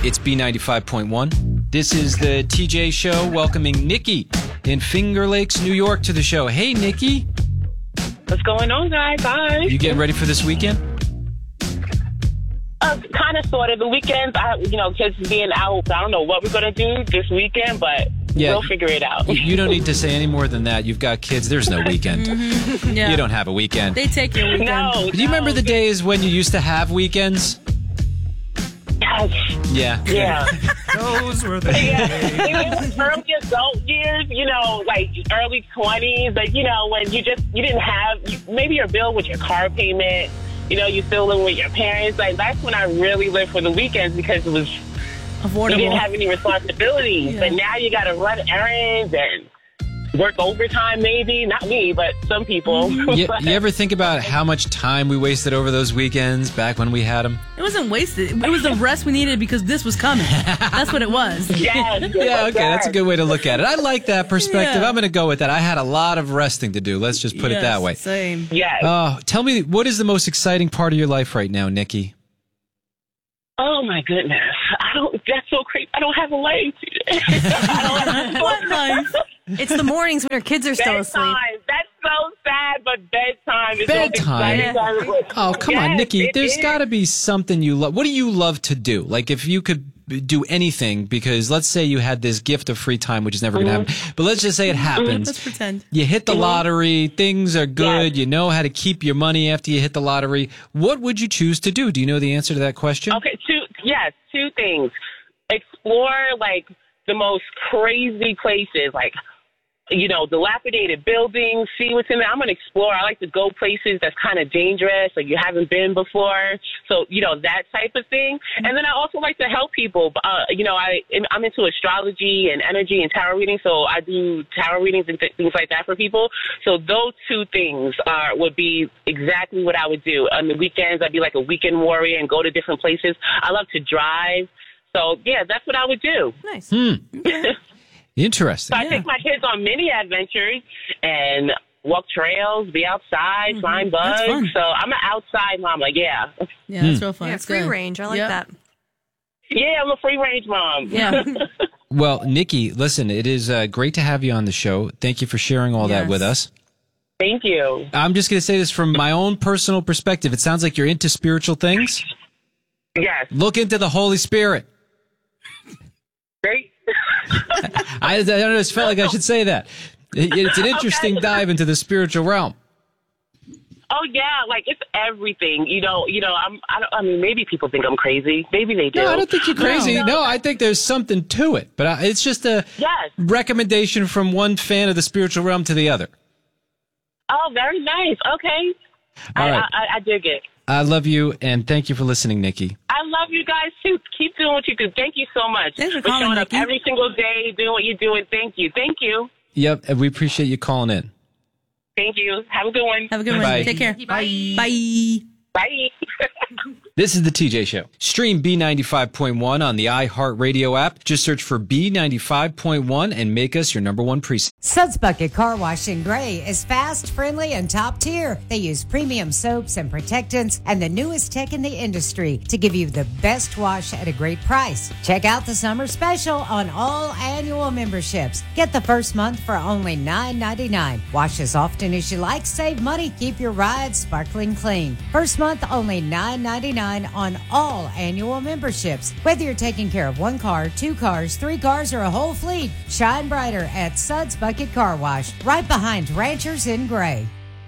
It's B95.1. This is the TJ Show, welcoming Nikki in Finger Lakes, New York to the show. Hey, Nikki. What's going on, guys? Hi. You getting ready for this weekend? Kind of, sort of. The weekends, kids being out. I don't know what we're going to do this weekend, but we'll figure it out. You don't need to say any more than that. You've got kids. There's no weekend. Yeah. You don't have a weekend. They take your weekend. No. Do you remember the days when you used to have weekends? Yes. Yeah. Yeah. Those were the It was early adult years, like early 20s, but, when you didn't have, maybe your bill with your car payment, you still live with your parents. Like, that's when I really lived for the weekends because it was Affordable. You didn't have any responsibilities. Yeah. But now you got to run errands and work overtime, maybe. Not me, but some people. You ever think about how much time we wasted over those weekends back when we had them? It wasn't wasted. It was the rest we needed because this was coming. That's what it was. Yes. Yeah, okay, that's a good way to look at it. I like that perspective. Yeah. I'm going to go with that. I had a lot of resting to do. Let's just put it that way. Same. Yes. Tell me, what is the most exciting part of your life right now, Nikki? Oh, my goodness. That's so crazy. I don't have a life. What life? It's the mornings when your kids are still asleep. Bedtime. That's so sad, but bedtime is Bedtime? the most exciting time. Oh, come on, Yes, Nikki. it There's is. got to be something you love. What do you love to do? Like, if you could do anything, because let's say you had this gift of free time, which is never going to happen, but let's just say it happens. Let's pretend. You hit the lottery, things are good, Yes. you know how to keep your money after you hit the lottery. What would you choose to do? Do you know the answer to that question? Okay, two things. Explore, like, the most crazy places, like, dilapidated buildings, see what's in there. I'm going to explore. I like to go places that's kind of dangerous, like you haven't been before. So, that type of thing. And then I also like to help people. I'm into astrology and energy and tarot reading, so I do tarot readings and things like that for people. So those two things would be exactly what I would do. On the weekends, I'd be like a weekend warrior and go to different places. I love to drive. So, yeah, that's what I would do. Nice. Interesting. So I take my kids on mini adventures and walk trails, be outside, find bugs. That's fun. So I'm an outside mom. Like, yeah. Yeah, that's real fun. Yeah, It's free good. range. I like Yep. that. Yeah, I'm a free range mom. Yeah. Well, Nikki, listen, it is great to have you on the show. Thank you for sharing all that Yes. with us. Thank you. I'm just going to say this from my own personal perspective. It sounds like you're into spiritual things. Yes. Look into the Holy Spirit. Great. I just felt like I should say that. It's an interesting dive into the spiritual realm. Oh, yeah. Like, it's everything. I mean, maybe people think I'm crazy. Maybe they do. No, I don't think you're crazy. No, I think there's something to it. But it's just a Yes. recommendation from one fan of the spiritual realm to the other. Oh, very nice. Okay. All right. I dig it. I love you, and thank you for listening, Nikki. I love you guys, too. Keep doing what you do. Thank you so much Thanks for calling, showing Nikki. up every single day, doing what you're doing. Thank you. Thank you. Yep, and we appreciate you calling in. Thank you. Have a good one. Have a good Bye. one. Take care. Bye. Bye. Bye. This is the TJ Show. Stream B95.1 on the iHeartRadio app. Just search for B95.1 and make us your number one precinct. Suds Bucket Car Wash in Gray is fast, friendly, and top tier. They use premium soaps and protectants and the newest tech in the industry to give you the best wash at a great price. Check out the summer special on all annual memberships. Get the first month for only $9.99. Wash as often as you like, save money, keep your ride sparkling clean. First month only $9.99 on all annual memberships. Whether you're taking care of one car, two cars, three cars, or a whole fleet, shine brighter at Suds Bucket Car Wash, right behind Ranchers in Gray.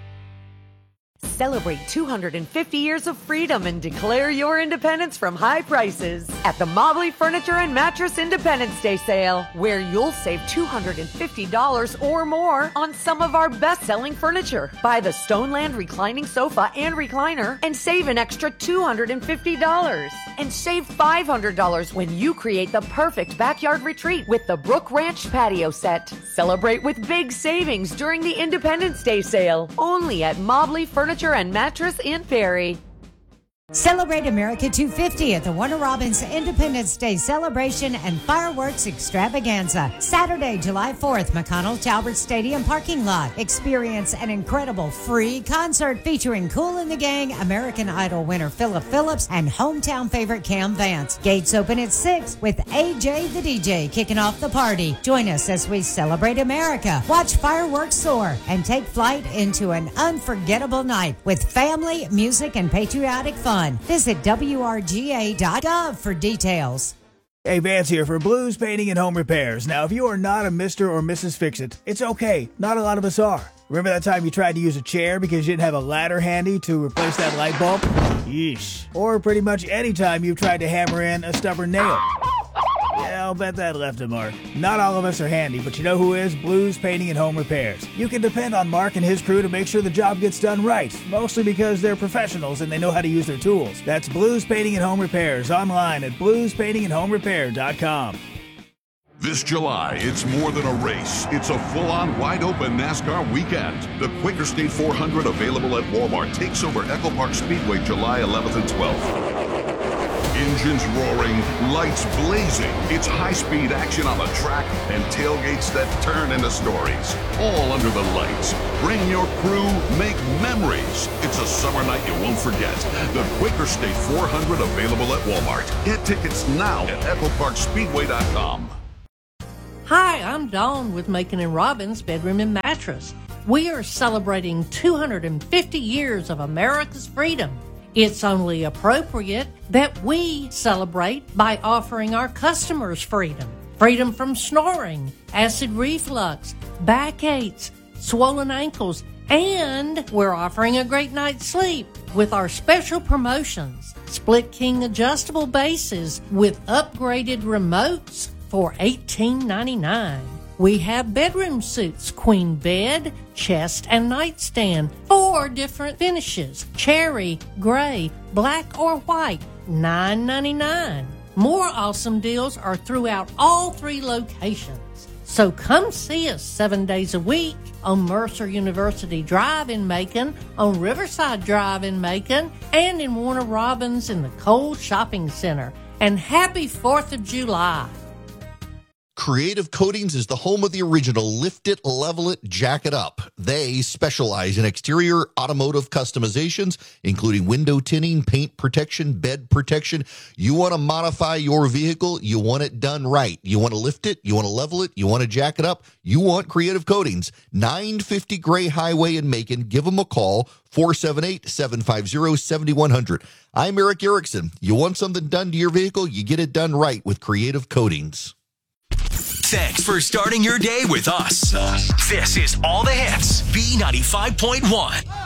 Celebrate 250 years of freedom and declare your independence from high prices at the Mobley Furniture and Mattress Independence Day sale, where you'll save $250 or more on some of our best-selling furniture. Buy the Stoneland reclining sofa and recliner and save an extra $250. And save $500 when you create the perfect backyard retreat with the Brook Ranch patio set. Celebrate with big savings during the Independence Day sale, only at Mobley Furniture and Mattress in Perry. Celebrate America 250 at the Warner Robins Independence Day Celebration and Fireworks Extravaganza. Saturday, July 4th, McConnell Talbert Stadium parking lot. Experience an incredible free concert featuring Kool and the Gang, American Idol winner Philip Phillips, and hometown favorite Cam Vance. Gates open at 6 with AJ the DJ kicking off the party. Join us as we celebrate America, watch fireworks soar, and take flight into an unforgettable night with family, music, and patriotic fun. Visit WRGA.gov for details. Hey, Vance here for Blues Painting and Home Repairs. Now, if you are not a Mr. or Mrs. Fix-It, it's okay. Not a lot of us are. Remember that time you tried to use a chair because you didn't have a ladder handy to replace that light bulb? Yeesh. Or pretty much any time you've tried to hammer in a stubborn nail. Yeah, I'll bet that left a mark. Not all of us are handy, but you know who is? Blues Painting and Home Repairs. You can depend on Mark and his crew to make sure the job gets done right, mostly because they're professionals and they know how to use their tools. That's Blues Painting and Home Repairs, online at bluespaintingandhomerepair.com. This July, it's more than a race. It's a full-on, wide-open NASCAR weekend. The Quaker State 400, available at Walmart, takes over Echo Park Speedway July 11th and 12th. Engines roaring, lights blazing. It's high-speed action on the track and tailgates that turn into stories. All under the lights. Bring your crew, make memories. It's a summer night you won't forget. The Quaker State 400, available at Walmart. Get tickets now at EchoParkSpeedway.com. Hi, I'm Dawn with Macon & Robbins Bedroom and Mattress. We are celebrating 250 years of America's freedom. It's only appropriate that we celebrate by offering our customers freedom. Freedom from snoring, acid reflux, backaches, swollen ankles, and we're offering a great night's sleep with our special promotions. Split King adjustable bases with upgraded remotes for $18.99. We have bedroom suits, queen bed, chest, and nightstand, 4 different finishes, cherry, gray, black, or white, $9.99. More awesome deals are throughout all 3 locations. So come see us 7 days a week on Mercer University Drive in Macon, on Riverside Drive in Macon, and in Warner Robins in the Cole Shopping Center. And happy 4th of July. Creative Coatings is the home of the original Lift It, Level It, Jack It Up. They specialize in exterior automotive customizations, including window tinting, paint protection, bed protection. You want to modify your vehicle, you want it done right. You want to lift it, you want to level it, you want to jack it up, you want Creative Coatings. 950 Gray Highway in Macon. Give them a call, 478-750-7100. I'm Eric Erickson. You want something done to your vehicle, you get it done right with Creative Coatings. Thanks for starting your day with us. This is All the Hits, B95.1.